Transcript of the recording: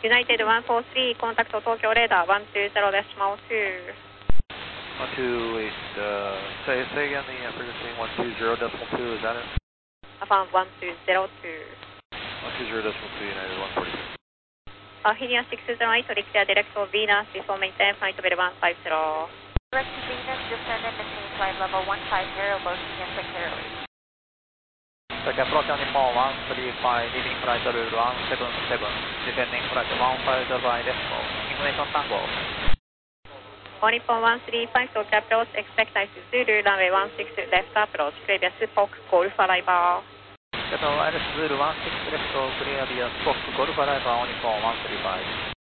United 143, contact Tokyo radar 120.2. 12 is, say again the frequency 120.2, is that it? Affirm 1202. 120.2, United 143. Helium 608, declare direct for Venus, before maintain flight level 150. Direct to Venus, descend and maintain flight level 150, both again securely. Second approach on Nippon 135, leaving flight level 177, descending flight 155 decimal, information tango. Nippon 135, Tokyo approach, expect ice Zulu, runway 16 left approach, previous Fox Golf arrival. Zulu 16 left, clear via Fox Golf arrival on Nippon 135.